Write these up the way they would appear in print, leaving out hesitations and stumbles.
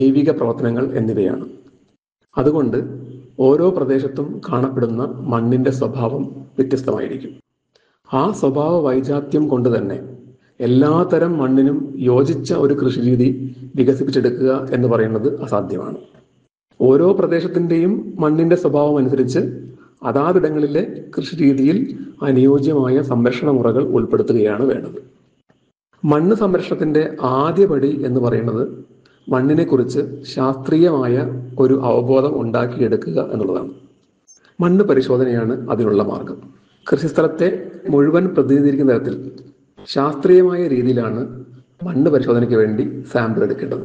ജൈവിക പ്രവർത്തനങ്ങൾ എന്നിവയാണ്. അതുകൊണ്ട് ഓരോ പ്രദേശത്തും കാണപ്പെടുന്ന മണ്ണിന്റെ സ്വഭാവം വ്യത്യസ്തമായിരിക്കും. ആ സ്വഭാവ വൈജാത്യം കൊണ്ട് തന്നെ എല്ലാത്തരം മണ്ണിനും യോജിച്ച ഒരു കൃഷിരീതി വികസിപ്പിച്ചെടുക്കുക എന്ന് പറയുന്നത് അസാധ്യമാണ്. ഓരോ പ്രദേശത്തിന്റെയും മണ്ണിന്റെ സ്വഭാവം അനുസരിച്ച് അതാതിടങ്ങളിലെ കൃഷിരീതിയിൽ അനുയോജ്യമായ സംരക്ഷണ മുറകൾ ഉൾപ്പെടുത്തുകയാണ് വേണ്ടത്. മണ്ണ് സംരക്ഷണത്തിന്റെ ആദ്യപടി എന്ന് പറയുന്നത് മണ്ണിനെ കുറിച്ച് ശാസ്ത്രീയമായ ഒരു അവബോധം ഉണ്ടാക്കിയെടുക്കുക എന്നുള്ളതാണ്. മണ്ണ് പരിശോധനയാണ് അതിനുള്ള മാർഗം. കൃഷിസ്ഥലത്തെ മുഴുവൻ പ്രതിനിധീകരിക്കുന്ന തരത്തിൽ ശാസ്ത്രീയമായ രീതിയിലാണ് മണ്ണ് പരിശോധനയ്ക്ക് വേണ്ടി സാമ്പിൾ എടുക്കേണ്ടത്.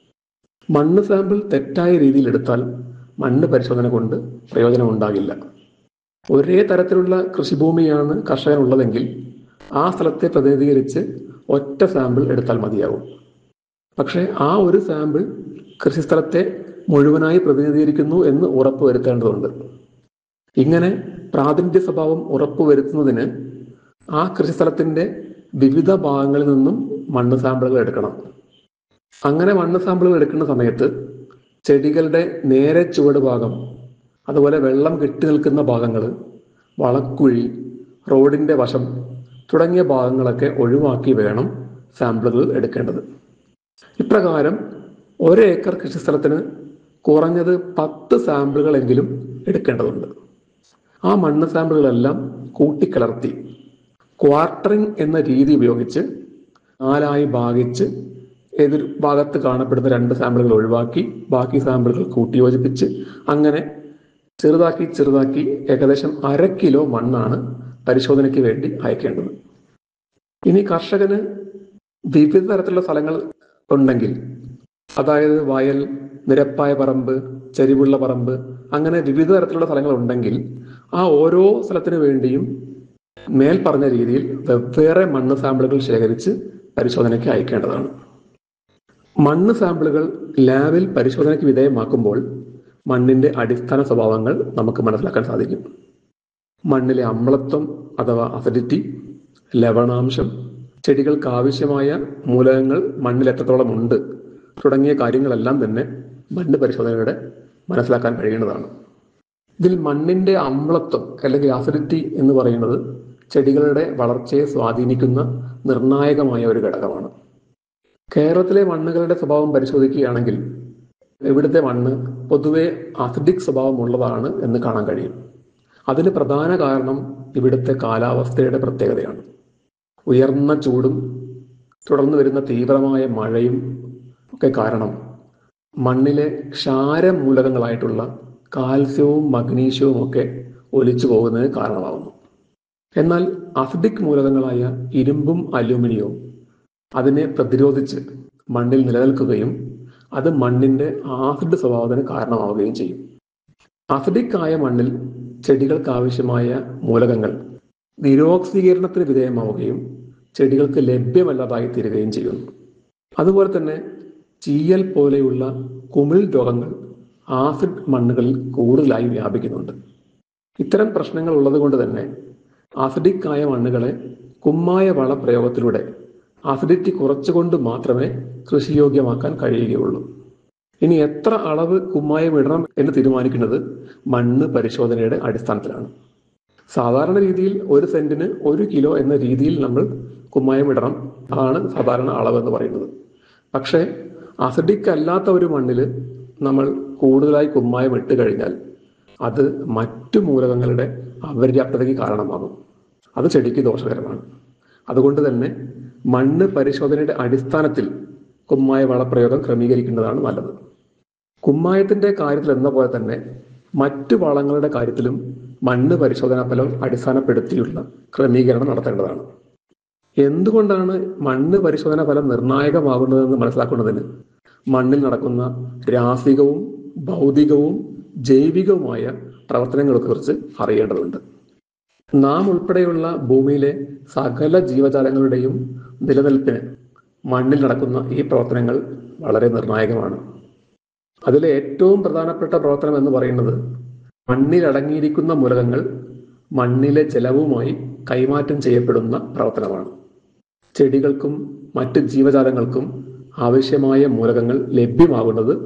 മണ്ണ് സാമ്പിൾ തെറ്റായ രീതിയിൽ എടുത്താൽ മണ്ണ് പരിശോധന കൊണ്ട് പ്രയോജനമുണ്ടാകില്ല. ഒരേ തരത്തിലുള്ള കൃഷിഭൂമിയാണ് കർഷകനുള്ളതെങ്കിൽ ആ സ്ഥലത്തെ പ്രതിനിധീകരിച്ച് ഒറ്റ സാമ്പിൾ എടുത്താൽ മതിയാവും. പക്ഷേ ആ ഒരു സാമ്പിൾ കൃഷിസ്ഥലത്തെ മുഴുവനായി പ്രതിനിധീകരിക്കുന്നു എന്ന് ഉറപ്പുവരുത്തേണ്ടതുണ്ട്. ഇങ്ങനെ പ്രാതിനിധ്യ സ്വഭാവം ഉറപ്പുവരുത്തുന്നതിന് ആ കൃഷിസ്ഥലത്തിന്റെ വിവിധ ഭാഗങ്ങളിൽ നിന്നും മണ്ണ് സാമ്പിളുകൾ എടുക്കണം. അങ്ങനെ മണ്ണ് സാമ്പിളുകൾ എടുക്കുന്ന സമയത്ത് ചെടികളുടെ നേരെ ചുവട് ഭാഗം, അതുപോലെ വെള്ളം കെട്ടി നിൽക്കുന്ന ഭാഗങ്ങൾ, വളക്കുഴി, റോഡിന്റെ വശം തുടങ്ങിയ ഭാഗങ്ങളൊക്കെ ഒഴിവാക്കി വേണം സാമ്പിളുകൾ എടുക്കേണ്ടത്. ഇപ്രകാരം 1 ഏക്കർ കൃഷിസ്ഥലത്തിന് കുറഞ്ഞത് 10 സാമ്പിളുകളെങ്കിലും എടുക്കേണ്ടതുണ്ട്. ആ മണ്ണ് സാമ്പിളുകളെല്ലാം കൂട്ടിക്കലർത്തി ക്വാർട്ടറിംഗ് എന്ന രീതി ഉപയോഗിച്ച് 4ആയി ഭാഗിച്ച് എതിർ ഭാഗത്ത് കാണപ്പെടുന്ന 2 സാമ്പിളുകൾ ഒഴിവാക്കി ബാക്കി സാമ്പിളുകൾ കൂട്ടിയോജിപ്പിച്ച് അങ്ങനെ ചെറുതാക്കി ഏകദേശം 1/2 കിലോ മണ്ണാണ് പരിശോധനയ്ക്ക് വേണ്ടി അയക്കേണ്ടത്. ഇനി കർഷകന് വിവിധ തരത്തിലുള്ള സ്ഥലങ്ങൾ ഉണ്ടെങ്കിൽ, അതായത് വയൽ, നിരപ്പായ പറമ്പ്, ചരിവുള്ള പറമ്പ്, അങ്ങനെ വിവിധ തരത്തിലുള്ള സ്ഥലങ്ങൾ ഉണ്ടെങ്കിൽ ആ ഓരോ സ്ഥലത്തിനു വേണ്ടിയും മേൽ പറഞ്ഞ രീതിയിൽ വെവ്വേറെ മണ്ണ് സാമ്പിളുകൾ ശേഖരിച്ച് പരിശോധനയ്ക്ക് അയക്കേണ്ടതാണ്. മണ്ണ് സാമ്പിളുകൾ ലാബിൽ പരിശോധനയ്ക്ക് വിധേയമാക്കുമ്പോൾ മണ്ണിന്റെ അടിസ്ഥാന സ്വഭാവങ്ങൾ നമുക്ക് മനസ്സിലാക്കാൻ സാധിക്കും. മണ്ണിലെ അമ്ലത്വം അഥവാ അസിഡിറ്റി, ലവണാംശം, ചെടികൾക്ക് ആവശ്യമായ മൂലകങ്ങൾ മണ്ണിൽ എത്രത്തോളം ഉണ്ട് തുടങ്ങിയ കാര്യങ്ങളെല്ലാം തന്നെ മണ്ണ് പരിശോധനയുടെ മനസ്സിലാക്കാൻ കഴിയുന്നതാണ്. ഇതിൽ മണ്ണിന്റെ അമ്ലത്വം അല്ലെങ്കിൽ അസിഡിറ്റി എന്ന് പറയുന്നത് ചെടികളുടെ വളർച്ചയെ സ്വാധീനിക്കുന്ന നിർണായകമായ ഒരു ഘടകമാണ്. കേരളത്തിലെ മണ്ണുകളുടെ സ്വഭാവം പരിശോധിക്കുകയാണെങ്കിൽ ഇവിടുത്തെ മണ്ണ് പൊതുവെ അസിഡിക് സ്വഭാവമുള്ളതാണ് എന്ന് കാണാൻ കഴിയും. അതിന് പ്രധാന കാരണം ഇവിടുത്തെ കാലാവസ്ഥയുടെ പ്രത്യേകതയാണ്. ഉയർന്ന ചൂടും തുടർന്ന് വരുന്ന തീവ്രമായ മഴയും ഒക്കെ കാരണം മണ്ണിലെ ക്ഷാരമൂലകങ്ങളായിട്ടുള്ള കാൽസ്യവും മഗ്നീഷ്യവും ഒക്കെ ഒലിച്ചു പോകുന്നതിന് കാരണമാകുന്നു. എന്നാൽ അസിഡിക് മൂലകങ്ങളായ ഇരുമ്പും അലൂമിനിയവും അതിനെ പ്രതിരോധിച്ച് മണ്ണിൽ നിലനിൽക്കുകയും അത് മണ്ണിന്റെ ആസിഡ് സ്വഭാവത്തിന് കാരണമാവുകയും ചെയ്യും. അസിഡിക് ആയ മണ്ണിൽ ചെടികൾക്ക് ആവശ്യമായ മൂലകങ്ങൾ നിരോക്സീകരണത്തിന് വിധേയമാവുകയും ചെടികൾക്ക് ലഭ്യമല്ലാതായി തീരുകയും ചെയ്യുന്നു. അതുപോലെ തന്നെ ചീയൽ പോലെയുള്ള കുമിൾ രോഗങ്ങൾ ആസിഡ് മണ്ണുകളിൽ കൂടുതലായി വ്യാപിക്കുന്നുണ്ട്. ഇത്തരം പ്രശ്നങ്ങൾ ഉള്ളത് കൊണ്ട് തന്നെ ആസിഡിക് ആയ മണ്ണുകളെ കുമ്മായ വളപ്രയോഗത്തിലൂടെ അസിഡിറ്റി കുറച്ചുകൊണ്ട് മാത്രമേ കൃഷിയോഗ്യമാക്കാൻ കഴിയുകയുള്ളൂ. ഇനി എത്ര അളവ് കുമ്മായം ഇടണം എന്ന് തീരുമാനിക്കുന്നത് മണ്ണ് പരിശോധനയുടെ അടിസ്ഥാനത്തിലാണ്. സാധാരണ രീതിയിൽ 1 സെന്റിന് 1 കിലോ എന്ന രീതിയിൽ നമ്മൾ കുമ്മായം ഇടണം, അതാണ് സാധാരണ അളവ് എന്ന് പറയുന്നത്. പക്ഷേ അസിഡിക് അല്ലാത്ത ഒരു മണ്ണിൽ നമ്മൾ കൂടുതലായി കുമ്മായം ഇട്ട് കഴിഞ്ഞാൽ അത് മറ്റു മൂലകങ്ങളുടെ അപര്യാപ്തതയ്ക്ക് കാരണമാകും. അത് ചെടിക്ക് ദോഷകരമാണ്. അതുകൊണ്ട് തന്നെ മണ്ണ് പരിശോധനയുടെ അടിസ്ഥാനത്തിൽ കുമ്മായ വളപ്രയോഗം ക്രമീകരിക്കുന്നതാണ് നല്ലത്. കുമ്മായത്തിന്റെ കാര്യത്തിൽ എന്ന പോലെ തന്നെ മറ്റു വളങ്ങളുടെ കാര്യത്തിലും മണ്ണ് പരിശോധനാ ഫലം അടിസ്ഥാനപ്പെടുത്തിയുള്ള ക്രമീകരണം നടത്തേണ്ടതാണ്. എന്തുകൊണ്ടാണ് മണ്ണ് പരിശോധനാ ഫലം നിർണായകമാകുന്നതെന്ന് മനസ്സിലാക്കുന്നതിന് മണ്ണിൽ നടക്കുന്ന രാസികവും ഭൗതികവും ജൈവികവുമായ പ്രവർത്തനങ്ങളെക്കുറിച്ച് അറിയേണ്ടതുണ്ട്. നാം ഉൾപ്പെടെയുള്ള ഭൂമിയിലെ സകല ജീവജാലങ്ങളുടെയും നിലനിൽപ്പിന് മണ്ണിൽ നടക്കുന്ന ഈ പ്രവർത്തനങ്ങൾ വളരെ നിർണായകമാണ്. അതിലെ ഏറ്റവും പ്രധാനപ്പെട്ട പ്രവർത്തനം എന്ന് പറയുന്നത് മണ്ണിൽ അടങ്ങിയിരിക്കുന്ന മൂലകങ്ങൾ മണ്ണിലെ ജലവുമായി കൈമാറ്റം ചെയ്യപ്പെടുന്ന പ്രവർത്തനമാണ്. ചെടികൾക്കും മറ്റ് ജീവജാലങ്ങൾക്കും ആവശ്യമായ മൂലകങ്ങൾ ലഭ്യമാകുന്നത്